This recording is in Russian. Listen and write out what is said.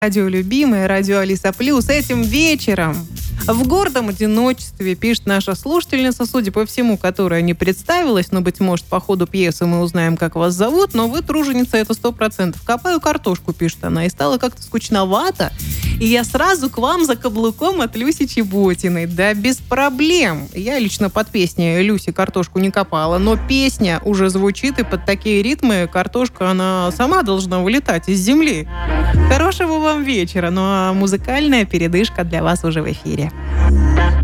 Радио любимое, радио Алиса Плюс. Этим вечером в гордом одиночестве, пишет наша слушательница, судя по всему, которая не представилась, но, быть может, по ходу пьесы мы узнаем, как вас зовут, но вы труженица, это 100%. Копаю картошку, пишет она, и стало как-то скучновато, и я сразу к вам за каблуком от Люси Чеботиной. Да без проблем. Я лично под песней Люси картошку не копала, но песня уже звучит, и под такие ритмы картошка, она сама должна вылетать из земли. Хорошего вам вечера, ну а музыкальная передышка для вас уже в эфире.